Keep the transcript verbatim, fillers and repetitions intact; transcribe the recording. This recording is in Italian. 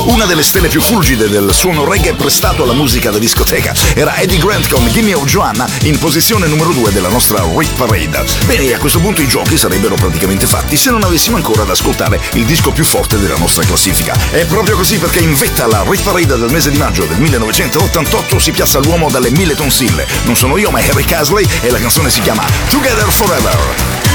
Una delle stelle più fulgide del suono reggae prestato alla musica da discoteca era Eddie Grant con Gimme Oh Joanna, in posizione numero due della nostra Hit Parade. Bene, a questo punto i giochi sarebbero praticamente fatti se non avessimo ancora ad ascoltare il disco più forte della nostra classifica. È proprio così, perché in vetta alla Hit Parade del mese di maggio del millenovecentottantotto si piazza l'uomo dalle mille tonsille. Non sono io, ma Eric Astley, e la canzone si chiama Together Forever.